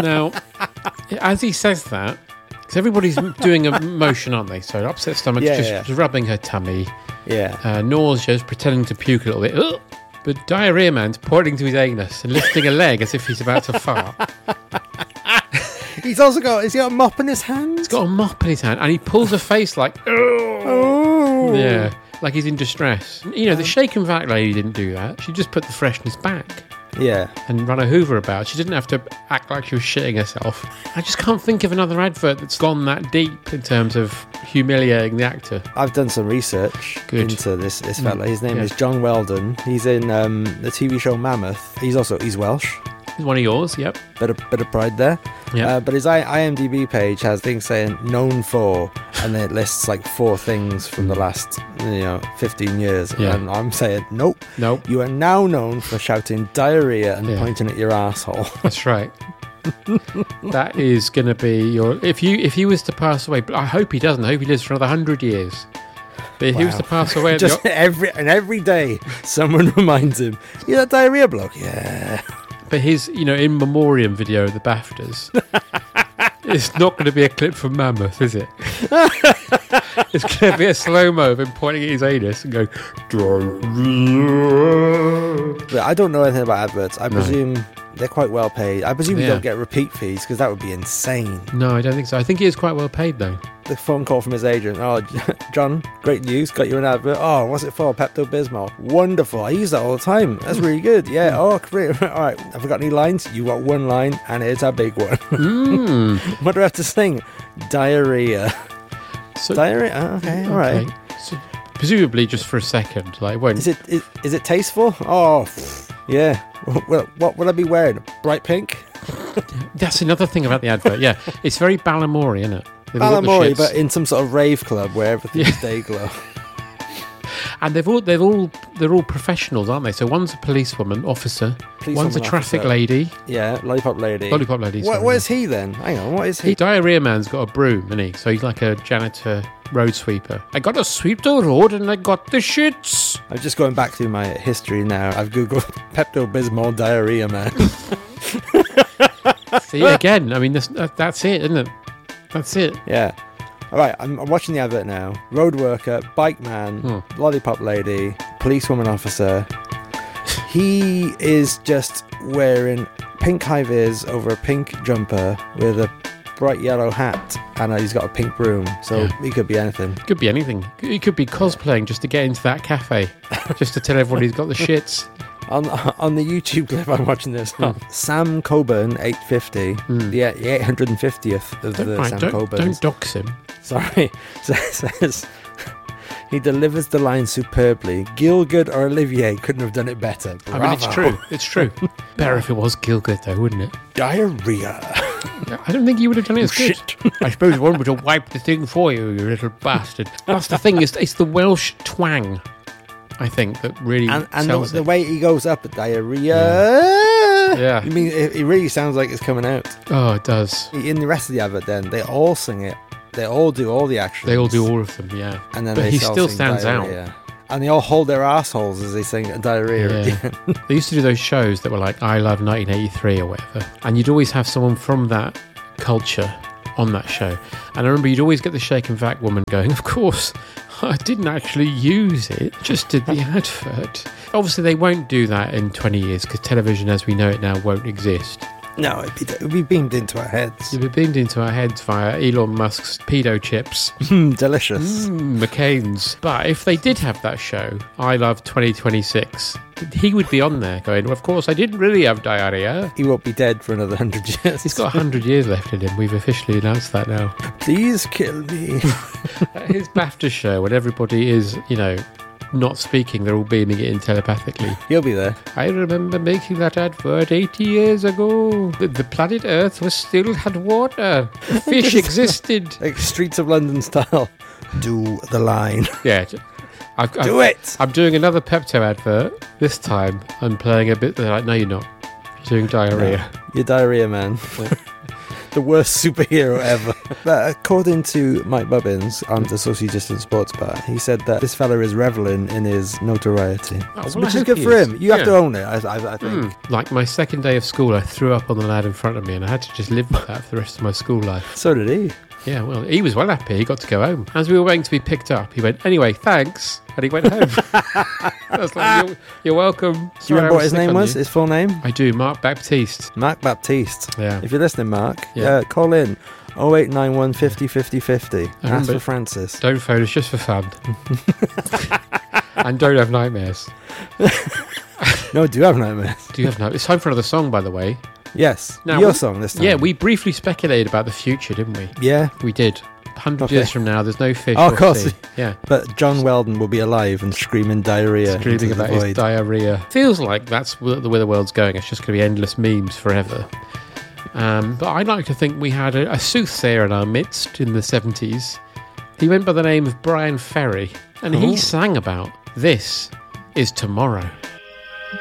Now, as he says that, because everybody's doing a motion, aren't they? So upset stomach, just rubbing her tummy. Yeah. Nauseous, pretending to puke a little bit. Ugh! But Diarrhea Man's pointing to his anus and lifting a leg as if he's about to fart. He's also got a mop in his hand? He's got a mop in his hand and he pulls a face like, oh. Yeah, like he's in distress. You know, the shake and vac lady didn't do that. She just put the freshness back. Yeah. And run a Hoover about. She didn't have to act like she was shitting herself. I just can't think of another advert that's gone that deep in terms of humiliating the actor. I've done some research into this fella. His name is John Weldon. He's in the TV show Mammoth. He's Welsh. He's one of yours, yep. Bit of pride there. Yeah. But his IMDb page has things saying known for, and then it lists like 4 things from the last 15 years. Yeah. And I'm saying nope. You are now known for shouting diarrhea and pointing at your asshole. That's right. That is going to be your... If he was to pass away, but I hope he doesn't. I hope he lives for another 100 years. But if he was to pass away... Just every day, someone reminds him, you that diarrhea bloke? Yeah. But his, in memoriam video of the BAFTAs, it's not going to be a clip from Mammoth, is it? It's going to be a slow-mo of him pointing at his anus and going, diarrhea. But I don't know anything about adverts. I presume they're quite well paid. I presume you don't get repeat fees, because that would be insane. No, I don't think so. I think he is quite well paid, though. The phone call from his agent. Oh, John, great news. Got you an advert. Oh, what's it for? Pepto-Bismol. Wonderful. I use that all the time. That's really good. Yeah. Oh, great. All right. Have I got any lines? You got one line, and it's a big one. What do I have to sing? Diarrhea. So, diarrhea? Oh, okay. All right. So, presumably just for a second. Like, when... Is it tasteful? Oh, yeah. Well, what will I be wearing? Bright pink? That's another thing about the advert. Yeah. It's very Balamory, isn't it? Balamory, but in some sort of rave club where everything's day glow. And they're all professionals, aren't they? So one's a policewoman, officer. One's a traffic lady. Yeah, lollipop lady. Lollipop lady. What is he then? Hang on, what is he? Diarrhea Man's got a broom, isn't he? So he's like a janitor, road sweeper. I got to sweep the road and I got the shits. I'm just going back through my history now. I've googled Pepto-Bismol Diarrhea Man. See, again, I mean, that's it, isn't it? That's it. Yeah. All right, I'm watching the advert now. Road worker, bike man, lollipop lady, policewoman officer. He is just wearing pink high vis over a pink jumper with a bright yellow hat, and he's got a pink broom. So he could be anything. Could be anything. He could be cosplaying just to get into that cafe, just to tell everyone he's got the shits. On the YouTube clip I'm watching this, Sam Coburn 850, the 850th of Sam Coburn. Don't dox him. Sorry. Says he delivers the line superbly. Gielgud or Olivier couldn't have done it better. Bravo. I mean, it's true. It's true. Better if it was Gielgud, though, wouldn't it? Diarrhea. I don't think he would have done it as good. I suppose one would have wiped the thing for you, you little bastard. That's the thing. It's the Welsh twang, I think, that really sells the way he goes up at diarrhea. Yeah. I mean, it really sounds like it's coming out. Oh, it does. In the rest of the advert, then they all sing it. They all do all the actions. They all do all of them, yeah. And then but he still stands diarrhea. out. And they all hold their assholes as they sing diarrhea. Yeah. They used to do those shows that were like I Love 1983 or whatever, and you'd always have someone from that culture on that show. And I remember you'd always get the shake and vac woman going, of course, I didn't actually use it, just did the advert. Obviously, they won't do that in 20 years because television as we know it now won't exist. No, it'd be beamed into our heads. It'd be beamed into our heads via Elon Musk's pedo chips. Delicious. McCain's. But if they did have that show, I Love 2026, he would be on there going, well, of course, I didn't really have diarrhea. He won't be dead for another 100 years. He's got 100 years left in him. We've officially announced that now. Please kill me. His BAFTA show, when everybody is, not speaking, they're all beaming it in telepathically. He'll be there. I remember making that advert 80 years ago. The planet Earth still had water. Fish existed. Like Streets of London style. Do the line. Yeah. Do it! I'm doing another Pepto advert. This time, I'm playing a bit... They're like, no, you're not. You're doing diarrhea. No, you're diarrhea, man. the worst superhero ever. But according to Mike Bubbins on the Socially Distant Sports Bar, he said that this fella is reveling in his notoriety. Which is good for him. You have to own it, I think. Like my second day of school, I threw up on the lad in front of me and I had to just live with that for the rest of my school life. So did he. Yeah, well, he was well happy. He got to go home. As we were waiting to be picked up, he went, anyway, thanks. And he went home. I was like, you're welcome. Do you Sorry, remember what his name was? His full name? I do, Mark Baptiste. Mark Baptiste. Yeah. If you're listening, Mark, call in 0891 50 50 50. Ask for Francis. Don't phone us, just for fun. And don't have nightmares. No, do you have nightmares? Do you have nightmares? It's time for another song, by the way. Yes. Now, your song this time. Yeah, we briefly speculated about the future, didn't we? Yeah. We did. 100 years from now, there's no fish. Oh, of course. Sea. Yeah. But John Weldon will be alive and screaming diarrhea. Screaming about his diarrhea. Feels like that's where the world's going. It's just going to be endless memes forever. But I'd like to think we had a soothsayer in our midst in the 70s. He went by the name of Brian Ferry, and he sang about "This is Tomorrow."